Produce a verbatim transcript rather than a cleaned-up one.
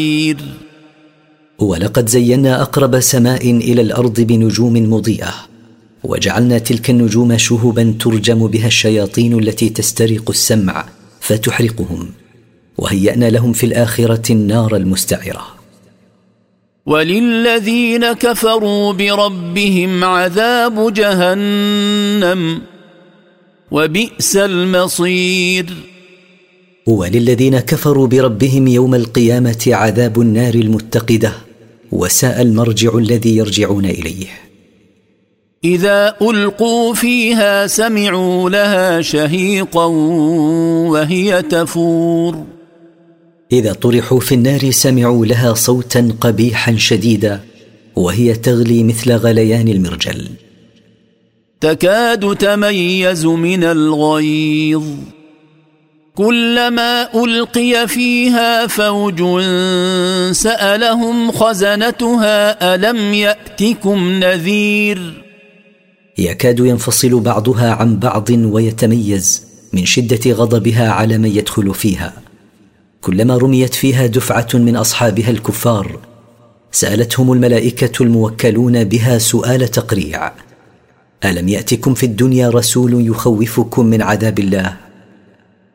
ولقد زينا أقرب سماء إلى الأرض بنجوم مضيئة، وجعلنا تلك النجوم شهبا ترجم بها الشياطين التي تسترق السمع فتحرقهم، وهيأنا لهم في الآخرة النار المستعرة. وللذين كفروا بربهم عذاب جهنم وبئس المصير. وللذين كفروا بربهم يوم القيامة عذاب النار المتقدة، وساء المرجع الذي يرجعون إليه. إذا ألقوا فيها سمعوا لها شهيقا وهي تفور. إذا طرحوا في النار سمعوا لها صوتا قبيحا شديدا وهي تغلي مثل غليان المرجل. تكاد تميز من الغيظ كلما ألقي فيها فوج سألهم خزنتها ألم يأتكم نذير. يكاد ينفصل بعضها عن بعض ويتميز من شدة غضبها على من يدخل فيها. كلما رميت فيها دفعة من أصحابها الكفار سألتهم الملائكة الموكلون بها سؤال تقريع: ألم يأتكم في الدنيا رسول يخوفكم من عذاب الله؟